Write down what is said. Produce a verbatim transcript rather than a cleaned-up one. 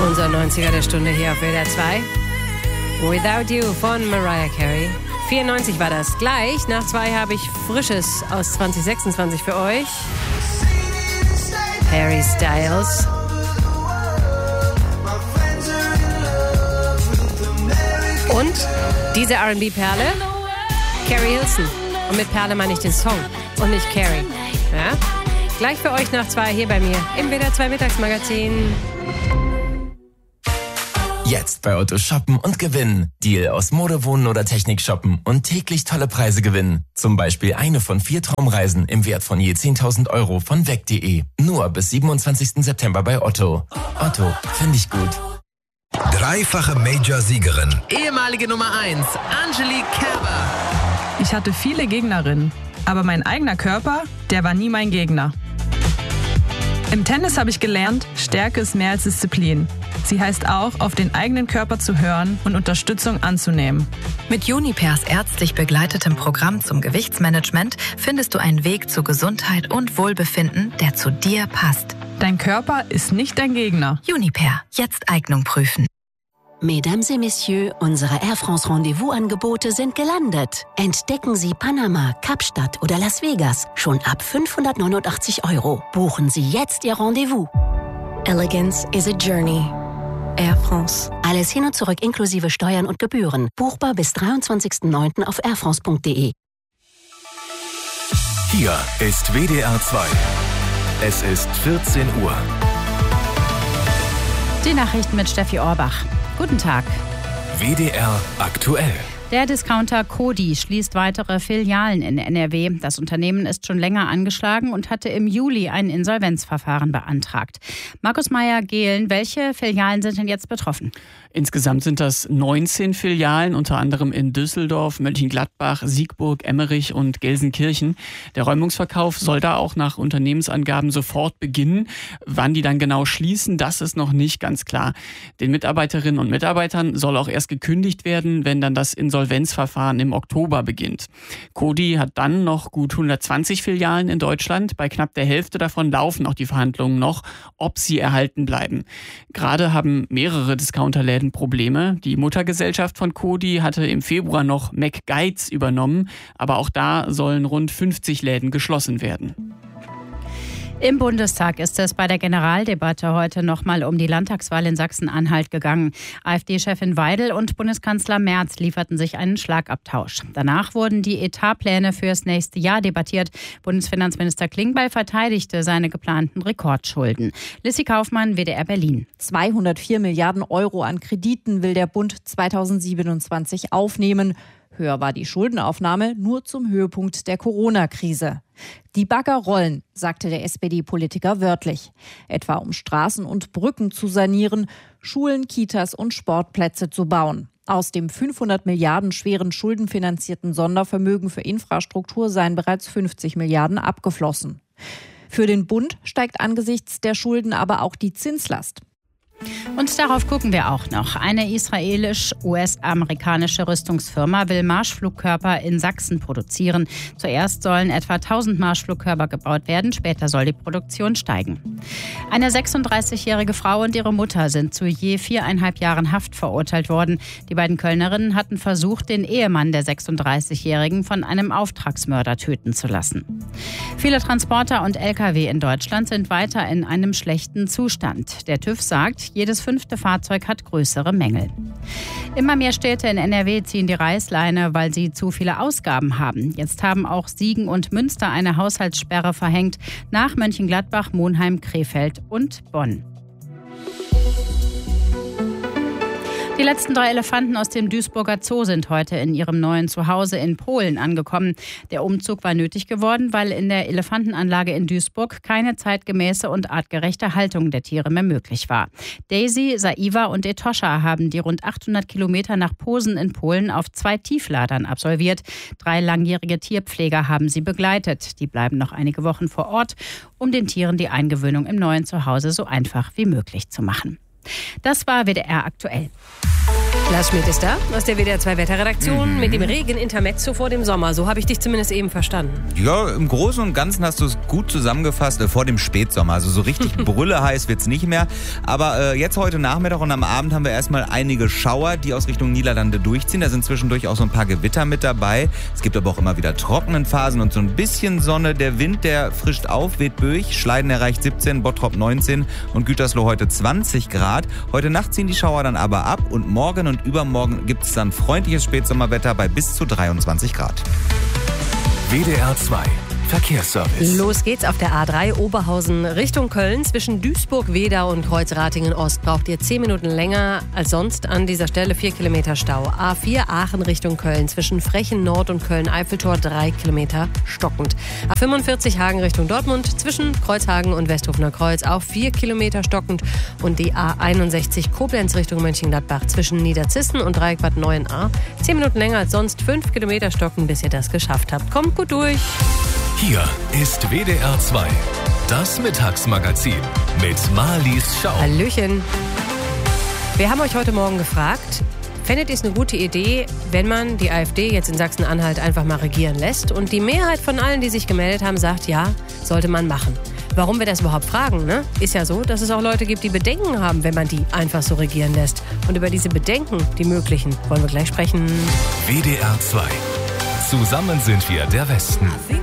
Unser neunziger der Stunde hier auf W D R zwei. Without You von Mariah Carey. vierundneunzig war das. Gleich nach zwei habe ich Frisches aus zwanzig sechsundzwanzig für euch. Harry Styles. Und diese R and B-Perle, Carrie Hilson. Und mit Perle meine ich den Song und nicht Carrie. Ja? Gleich für euch nach zwei hier bei mir im W D R zwei Mittagsmagazin. Jetzt bei Otto shoppen und gewinnen. Deal aus Mode, Wohnen oder Technik shoppen und täglich tolle Preise gewinnen. Zum Beispiel eine von vier Traumreisen im Wert von je zehntausend Euro von weg punkt de. Nur bis siebenundzwanzigsten September bei Otto. Otto, finde ich gut. Dreifache Major-Siegerin. Ehemalige Nummer eins, Angelique Kerber. Ich hatte viele Gegnerinnen, aber mein eigener Körper, der war nie mein Gegner. Im Tennis habe ich gelernt, Stärke ist mehr als Disziplin. Sie heißt auch, auf den eigenen Körper zu hören und Unterstützung anzunehmen. Mit Junipers ärztlich begleitetem Programm zum Gewichtsmanagement findest du einen Weg zu Gesundheit und Wohlbefinden, der zu dir passt. Dein Körper ist nicht dein Gegner. Juniper, jetzt Eignung prüfen. Mesdames et Messieurs, unsere Air France Rendezvous-Angebote sind gelandet. Entdecken Sie Panama, Kapstadt oder Las Vegas schon ab fünfhundertneunundachtzig Euro. Buchen Sie jetzt Ihr Rendezvous. Elegance is a journey. Air France. Alles hin und zurück inklusive Steuern und Gebühren. Buchbar bis dreiundzwanzigsten neunten auf airfrance punkt de. Hier ist W D R zwei. Es ist vierzehn Uhr. Die Nachrichten mit Steffi Orbach. Guten Tag. W D R aktuell. Der Discounter Coty schließt weitere Filialen in N R W. Das Unternehmen ist schon länger angeschlagen und hatte im Juli ein Insolvenzverfahren beantragt. Markus Meyer-Gehlen, welche Filialen sind denn jetzt betroffen? Insgesamt sind das neunzehn Filialen, unter anderem in Düsseldorf, Mönchengladbach, Siegburg, Emmerich und Gelsenkirchen. Der Räumungsverkauf soll da auch nach Unternehmensangaben sofort beginnen. Wann die dann genau schließen, das ist noch nicht ganz klar. Den Mitarbeiterinnen und Mitarbeitern soll auch erst gekündigt werden, wenn dann das Insolvenzverfahren im Oktober beginnt. Coty hat dann noch gut hundertzwanzig Filialen in Deutschland. Bei knapp der Hälfte davon laufen auch die Verhandlungen noch, ob sie erhalten bleiben. Gerade haben mehrere Discounterläden Probleme. Die Muttergesellschaft von Coty hatte im Februar noch McGuides übernommen, aber auch da sollen rund fünfzig Läden geschlossen werden. Im Bundestag ist es bei der Generaldebatte heute nochmal um die Landtagswahl in Sachsen-Anhalt gegangen. AfD-Chefin Weidel und Bundeskanzler Merz lieferten sich einen Schlagabtausch. Danach wurden die Etatpläne fürs nächste Jahr debattiert. Bundesfinanzminister Klingbeil verteidigte seine geplanten Rekordschulden. Lissy Kaufmann, W D R Berlin. zweihundertvier Milliarden Euro an Krediten will der Bund zweitausendsiebenundzwanzig aufnehmen. Höher war die Schuldenaufnahme nur zum Höhepunkt der Corona-Krise. Die Bagger rollen, sagte der S P D-Politiker wörtlich. Etwa um Straßen und Brücken zu sanieren, Schulen, Kitas und Sportplätze zu bauen. Aus dem fünfhundert Milliarden schweren schuldenfinanzierten Sondervermögen für Infrastruktur seien bereits fünfzig Milliarden abgeflossen. Für den Bund steigt angesichts der Schulden aber auch die Zinslast. Und darauf gucken wir auch noch. Eine israelisch-U S-amerikanische Rüstungsfirma will Marschflugkörper in Sachsen produzieren. Zuerst sollen etwa tausend Marschflugkörper gebaut werden, später soll die Produktion steigen. Eine sechsunddreißigjährige Frau und ihre Mutter sind zu je viereinhalb Jahren Haft verurteilt worden. Die beiden Kölnerinnen hatten versucht, den Ehemann der sechsunddreißigjährigen von einem Auftragsmörder töten zu lassen. Viele Transporter und L K W in Deutschland sind weiter in einem schlechten Zustand. Der TÜV sagt, jedes fünfte Fahrzeug hat größere Mängel. Immer mehr Städte in N R W ziehen die Reißleine, weil sie zu viele Ausgaben haben. Jetzt haben auch Siegen und Münster eine Haushaltssperre verhängt, nach Mönchengladbach, Monheim, Krefeld und Bonn. Die letzten drei Elefanten aus dem Duisburger Zoo sind heute in ihrem neuen Zuhause in Polen angekommen. Der Umzug war nötig geworden, weil in der Elefantenanlage in Duisburg keine zeitgemäße und artgerechte Haltung der Tiere mehr möglich war. Daisy, Saiva und Etosha haben die rund achthundert Kilometer nach Posen in Polen auf zwei Tiefladern absolviert. Drei langjährige Tierpfleger haben sie begleitet. Die bleiben noch einige Wochen vor Ort, um den Tieren die Eingewöhnung im neuen Zuhause so einfach wie möglich zu machen. Das war W D R aktuell. Lars Schmidt ist da, aus der W D R zwei Wetterredaktion, Mhm. mit dem Regen-Intermezzo vor dem Sommer. So habe ich dich zumindest eben verstanden. Ja, im Großen und Ganzen hast du es gut zusammengefasst, äh, vor dem Spätsommer. Also so richtig brülleheiß wird's nicht mehr. Aber äh, jetzt heute Nachmittag und am Abend haben wir erstmal einige Schauer, die aus Richtung Niederlande durchziehen. Da sind zwischendurch auch so ein paar Gewitter mit dabei. Es gibt aber auch immer wieder trockenen Phasen und so ein bisschen Sonne. Der Wind, der frischt auf, weht durch. Schleiden erreicht siebzehn, Bottrop neunzehn und Gütersloh heute zwanzig Grad. Heute Nacht ziehen die Schauer dann aber ab und morgen und übermorgen gibt es dann freundliches Spätsommerwetter bei bis zu dreiundzwanzig Grad. W D R zwei Verkehrsservice. Los geht's auf der A drei Oberhausen Richtung Köln. Zwischen Duisburg-Wedau und Kreuzratingen-Ost braucht ihr zehn Minuten länger als sonst an dieser Stelle. vier Kilometer Stau. A vier Aachen Richtung Köln. Zwischen Frechen Nord und Köln-Eiffeltor drei Kilometer stockend. A fünfundvierzig Hagen Richtung Dortmund. Zwischen Kreuzhagen und Westhofener Kreuz auch vier Kilometer stockend. Und die A einundsechzig Koblenz Richtung Mönchengladbach. Zwischen Niederzissen und Dreieckbad neun a. zehn Minuten länger als sonst. fünf Kilometer stockend, bis ihr das geschafft habt. Kommt gut durch. Hier ist W D R zwei, das Mittagsmagazin mit Marlies Schau. Hallöchen. Wir haben euch heute Morgen gefragt, fändet ihr es eine gute Idee, wenn man die AfD jetzt in Sachsen-Anhalt einfach mal regieren lässt? Und die Mehrheit von allen, die sich gemeldet haben, sagt, ja, sollte man machen. Warum wir das überhaupt fragen, ne? Ist ja so, dass es auch Leute gibt, die Bedenken haben, wenn man die einfach so regieren lässt. Und über diese Bedenken, die möglichen, wollen wir gleich sprechen. W D R zwei. Zusammen sind wir der Westen.